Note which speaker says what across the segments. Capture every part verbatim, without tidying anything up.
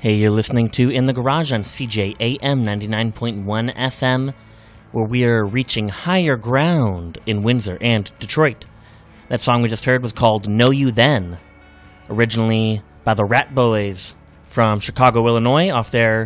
Speaker 1: Hey, you're listening to In the Garage on C J A M ninety-nine point one F M, where we are reaching higher ground in Windsor and Detroit. That song we just heard was called Know You Then, originally by the Rat Boys from Chicago, Illinois, off their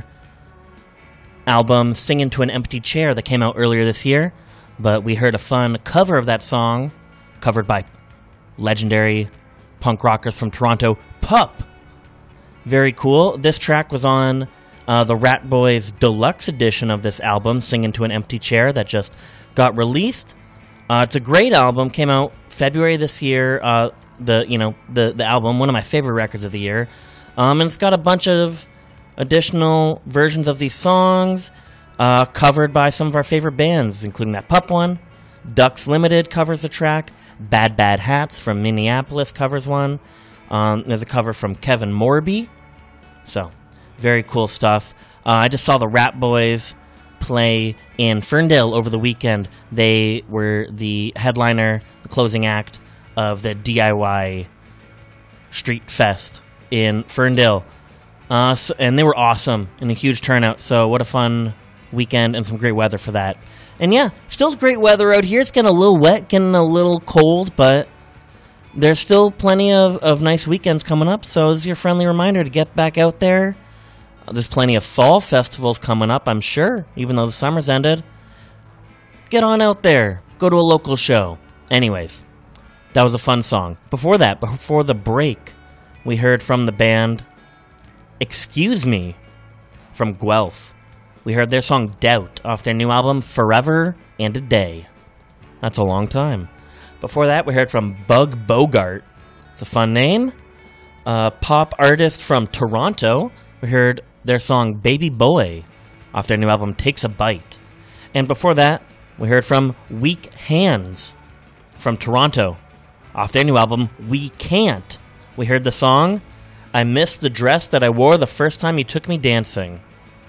Speaker 1: album Singin' to an Empty Chair that came out earlier this year. But we heard a fun cover of that song, covered by legendary punk rockers from Toronto, Pup. Very cool. This track was on uh, the Rat Boys deluxe edition of this album, Singin' to an Empty Chair, that just got released. Uh, it's a great album. Came out February this year. Uh, the you know the the album, one of my favorite records of the year. Um, and it's got a bunch of additional versions of these songs uh, covered by some of our favorite bands, including that Pup one. Ducks Limited covers the track. Bad Bad Hats from Minneapolis covers one. Um, there's a cover from Kevin Morby. So, very cool stuff. Uh, I just saw the Rat Boys play in Ferndale over the weekend. They were the headliner, the closing act of the D I Y Street Fest in Ferndale. Uh, so, and they were awesome and a huge turnout. So, what a fun weekend and some great weather for that. And yeah, still great weather out here. It's getting a little wet, getting a little cold, but there's still plenty of, of nice weekends coming up, so this is your friendly reminder to get back out there. Uh, there's plenty of fall festivals coming up, I'm sure, even though the summer's ended. Get on out there. Go to a local show. Anyways, that was a fun song. Before that, before the break, we heard from the band Excuse Me from Guelph. We heard their song Doubt off their new album Forever and a Day. That's a long time. Before that, we heard from Bug Bogart. It's a fun name. Uh, pop artist from Toronto. We heard their song Baby Boy off their new album Takes a Bite. And before that, we heard from Weak Hands from Toronto off their new album We Can't. We heard the song I Missed the Dress That I Wore the First Time You Took Me Dancing.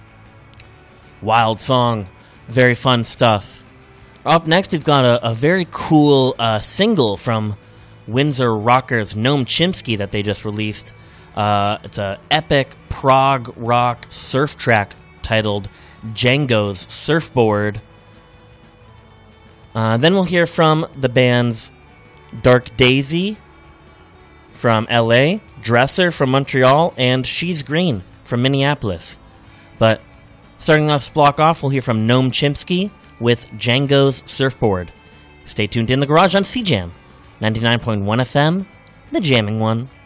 Speaker 1: Wild song. Very fun stuff. Up next, we've got a, a very cool uh, single from Windsor rockers Noam Chomsky that they just released. Uh, it's an epic prog rock surf track titled Django's Surfboard. Uh, then we'll hear from the bands Dark Daisy from L A, Dresser from Montreal, and She's Green from Minneapolis. But starting off this block off, we'll hear from Noam Chomsky with Django's Surfboard. Stay tuned in the garage on C J A M ninety-nine point one F M, the jamming one.